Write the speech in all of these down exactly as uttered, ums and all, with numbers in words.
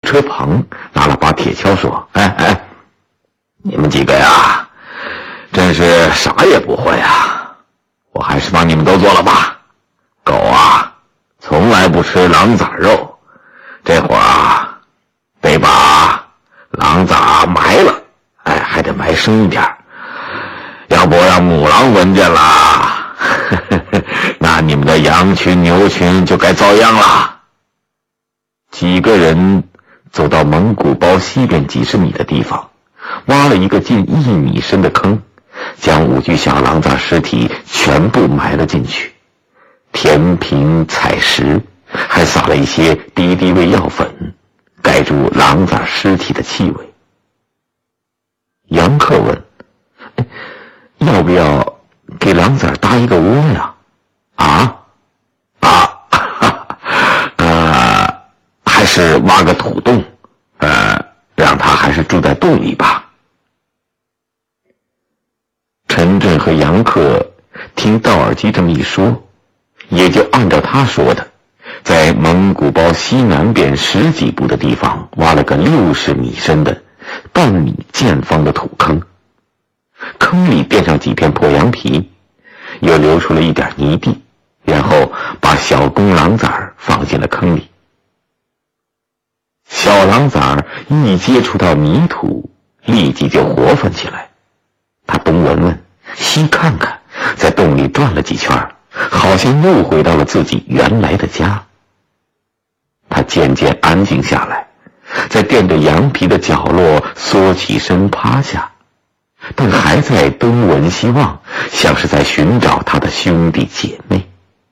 车棚，拿了把铁锹说：“哎哎，你们几个呀，真是啥也不会啊！我还是帮你们都做了吧。狗啊，从来不吃狼崽肉，这会儿啊，得把狼崽埋了，哎，还得埋深一点，要不让母狼闻见了，那你们的羊群牛群就该遭殃了。”几个人走到蒙古包西边几十米的地方，挖了一个近一米深的坑，将五具小狼崽尸体全部埋了进去，填平采石，还撒了一些敌敌畏药粉，盖住狼崽尸体的气味。杨克问：“要不要给狼崽搭一个窝呀？”啊啊呃还是挖个土洞，呃让他还是住在洞里吧。陈震和杨克听道尔基这么一说，也就按照他说的，在蒙古包西南边十几步的地方挖了个六十米深的半米见方的土坑，坑里垫上几片破羊皮，又留出了一点泥地，然后把小公狼崽放进了坑里。小狼崽一接触到泥土，立即就活泛起来。他东闻闻西看看，在洞里转了几圈，好像又回到了自己原来的家。他渐渐安静下来，在垫着羊皮的角落缩起身趴下，但还在东闻西望，像是在寻找他的兄弟姐妹。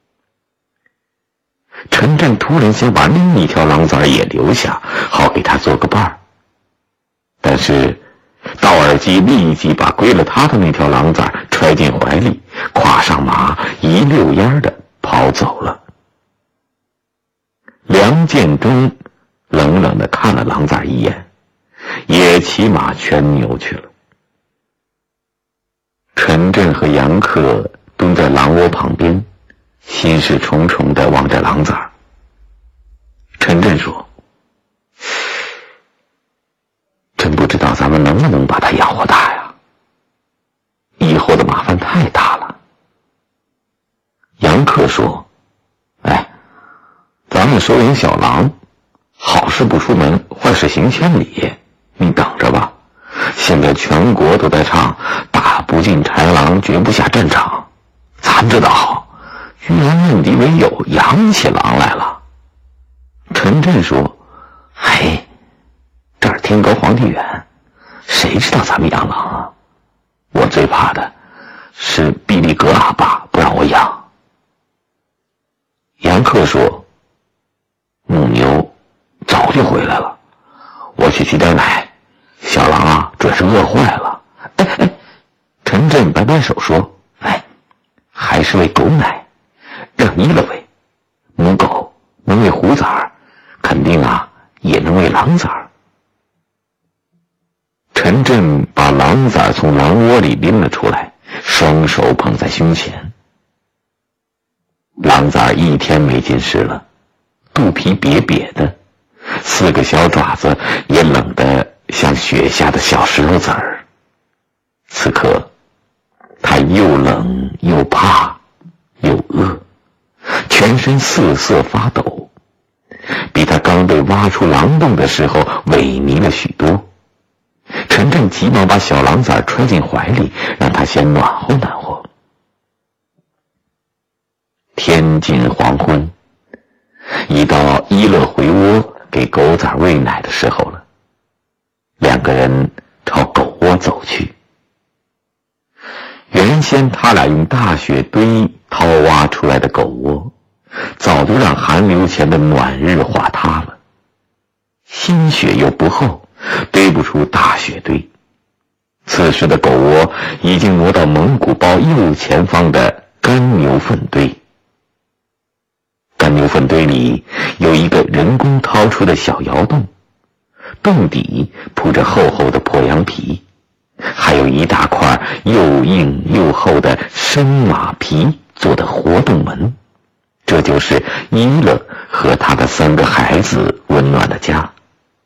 陈震突然想把另一条狼崽也留下，好给他做个伴儿，但是道尔基立即把归了他的那条狼崽揣进怀里，跨上马，一溜烟的跑走了。梁建忠冷冷的看了狼崽一眼，也骑马圈牛去了。陈震和杨克蹲在狼窝旁边，心事重重地望着狼崽。陈震说：“真不知道咱们能不能把它养活大呀，以后的麻烦太大了。”杨克说：“哎，咱们收养小狼，好事不出门，坏事行千里，你等着吧。现在全国都在唱打不进豺狼，绝不下战场，咱这倒好，居然论敌为友，养起狼来了。”陈震说：“嘿，这儿天高皇帝远，谁知道咱们养狼啊？我最怕的是毕力格阿爸不让我养。”杨克说：“母牛早就回来了，我去取点奶，小狼啊准是饿坏了。”哎哎，陈震摆摆手说：“哎，还是喂狗奶，让依了喂，母狗能喂虎崽，肯定啊也能喂狼崽。”陈震把狼崽从狼窝里拎了出来，双手捧在胸前。狼崽一天没进食了，肚皮瘪瘪的，四个小爪子也冷得像雪下的小石头子儿。此刻他又冷又怕又饿，全身瑟瑟发抖，比他刚被挖出狼洞的时候萎靡了许多。陈震急忙把小狼崽揣进怀里，让他先暖和暖和。天近黄昏，一到一乐回窝给狗崽喂奶的时候了。两个人朝狗窝走去。原先他俩用大雪堆掏挖出来的狗窝，早就让寒流前的暖日化塌了，新雪又不厚，堆不出大雪堆。此时的狗窝已经挪到蒙古包右前方的干牛粪堆。干牛粪堆里有一个人工掏出的小窑洞，洞底铺着厚厚的破羊皮，还有一大块又硬又厚的生马皮做的活洞门。这就是伊乐和他的三个孩子温暖的家。